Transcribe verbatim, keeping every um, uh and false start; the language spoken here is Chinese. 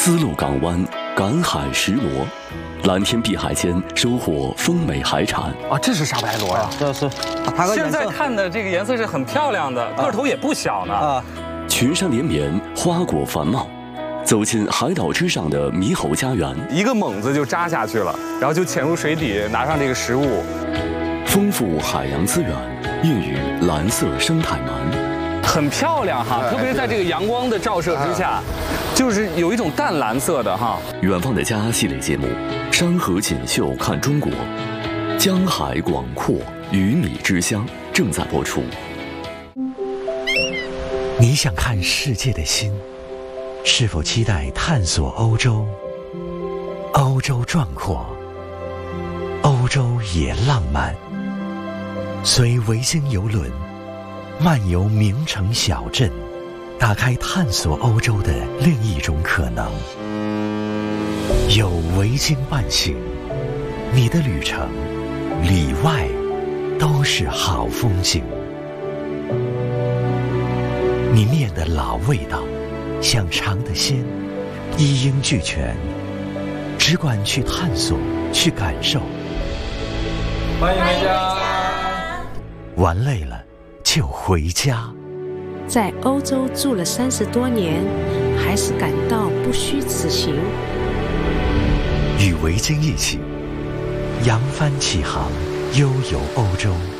丝路港湾赶海石螺，蓝天碧海间收获丰美海产。 啊，这是沙白螺呀、啊， 这是。它个现在看的这个颜色是很漂亮的，个头也不小呢。啊， 群山连绵，花果繁茂，走进海岛之上的猕猴家园， 一个猛子就扎下去了，然后就潜入水底拿上这个食物。 丰富海洋资源，孕育蓝色生态鳗， 很漂亮哈，特别在这个阳光的照射之下。就是有一种淡蓝色的哈。 远方的家系列节目《山河锦绣看中国》，江海广阔，鱼米之乡正在播出。 你想看世界的心，是否期待探索欧洲？欧洲壮阔，欧洲也浪漫。随维京游轮漫游名城小镇，打开探索欧洲的另一种可能。有维京伴行，你的旅程里外都是好风景。你面的老味道，想尝的鲜，一应俱全，只管去探索，去感受。 欢迎回家。 玩累了就回家。 在欧洲住了三十多年，还是感到不虚此行。 与维京一起扬帆起航，悠游欧洲。